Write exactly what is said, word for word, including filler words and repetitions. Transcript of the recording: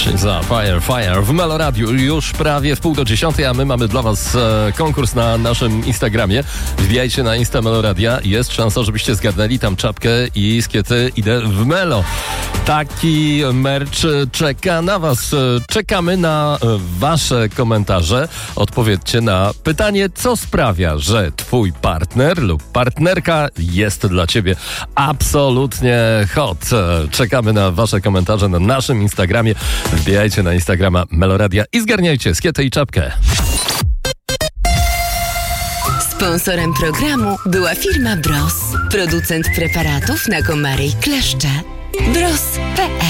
za Fire, Fire w Meloradiu. Już prawie w pół do dziesiątej, a my mamy dla was e, konkurs na naszym Instagramie. Wbijajcie na Insta Meloradia. Jest szansa, żebyście zgadnęli tam czapkę i skiety Idę w Melo. Taki merch czeka na was. Czekamy na wasze komentarze. Odpowiedzcie na pytanie, co sprawia, że twój partner lub partnerka jest dla ciebie absolutnie hot. Czekamy na wasze komentarze na naszym Instagramie. Wbijajcie na Instagrama Meloradia i zgarniajcie skietę i czapkę. Sponsorem programu była firma Bros, producent preparatów na komary i kleszcze. Bros kropka pe el